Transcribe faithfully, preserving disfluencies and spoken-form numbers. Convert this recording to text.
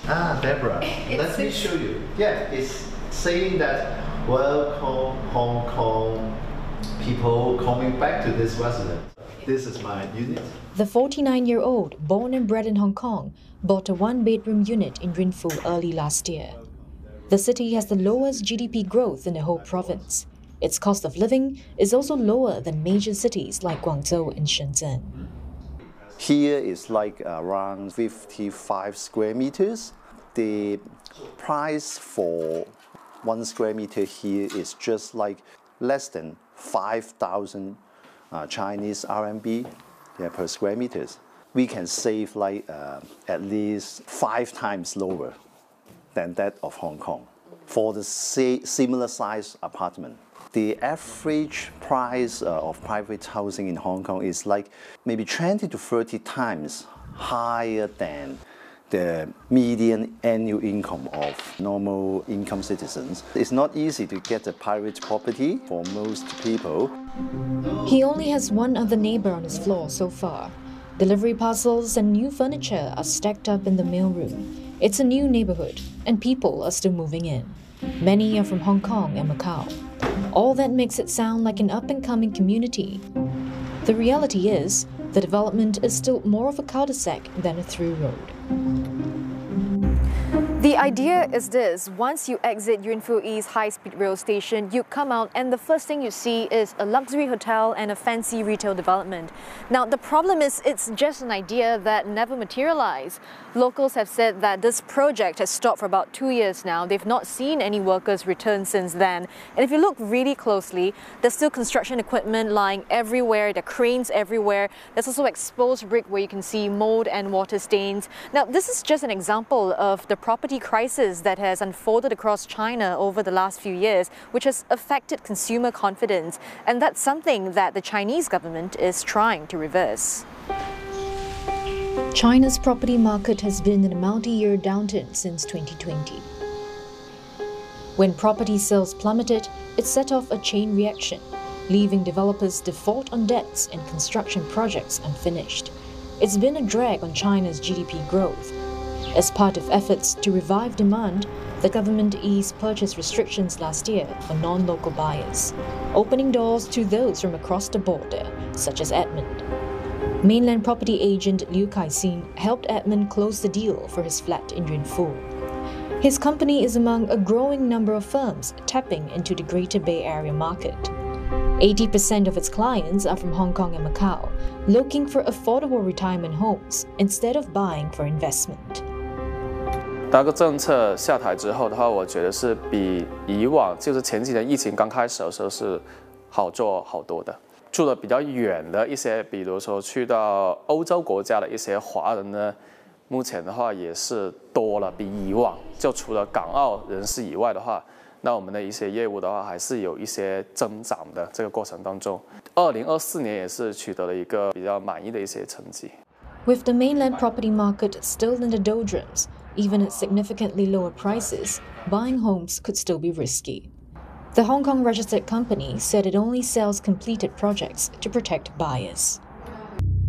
Ah, Deborah, let me show you. Yeah, it's saying that welcome Hong Kong people coming back to this residence. This is my unit. The forty-nine-year-old, born and bred in Hong Kong, bought a one-bedroom unit in Rin Fu early last year. The city has the lowest G D P growth in the whole province. Its cost of living is also lower than major cities like Guangzhou and Shenzhen. Here is like around fifty-five square meters. The price for one square meter here is just like less than five thousand uh, Chinese R M B yeah, per square meters. We can save like uh, at least five times lower than that of Hong Kong for the similar size apartment. The average price uh, of private housing in Hong Kong is like maybe twenty to thirty times higher than the median annual income of normal income citizens. It's not easy to get a private property for most people. He only has one other neighbor on his floor so far. Delivery parcels and new furniture are stacked up in the mailroom. It's a new neighborhood, and people are still moving in. Many are from Hong Kong and Macau. All that makes it sound like an up-and-coming community. The reality is, the development is still more of a cul-de-sac than a through road. The idea is this: once you exit Yuen Fu East high-speed rail station, you come out and the first thing you see is a luxury hotel and a fancy retail development. Now, the problem is it's just an idea that never materialized. Locals have said that this project has stopped for about two years now. They've not seen any workers return since then. And if you look really closely, there's still construction equipment lying everywhere, there are cranes everywhere. There's also exposed brick where you can see mold and water stains. Now, this is just an example of the property crisis that has unfolded across China over the last few years, which has affected consumer confidence. And that's something that the Chinese government is trying to reverse. China's property market has been in a multi-year downturn since twenty twenty. When property sales plummeted, it set off a chain reaction, leaving developers default on debts and construction projects unfinished. It's been a drag on China's G D P growth. As part of efforts to revive demand, the government eased purchase restrictions last year for non-local buyers, opening doors to those from across the border, such as Edmund. Mainland property agent Liu Kai-sin helped Edmund close the deal for his flat in Yuen Fu. His company is among a growing number of firms tapping into the Greater Bay Area market. eighty percent of its clients are from Hong Kong and Macau, looking for affordable retirement homes instead of buying for investment. 那个政策下台之后的话，我觉得是比以往，就是前几年疫情刚开始的时候是好做好多的。住的比较远的一些，比如说去到欧洲国家的一些华人呢，目前的话也是多了，比以往就除了港澳人士以外的话，那我们的一些业务的话还是有一些增长的。这个过程当中，二零二四年也是取得了一个比较满意的一些成绩。 With the mainland property market still in the doldrums, even at significantly lower prices, buying homes could still be risky. The Hong Kong registered company said it only sells completed projects to protect buyers.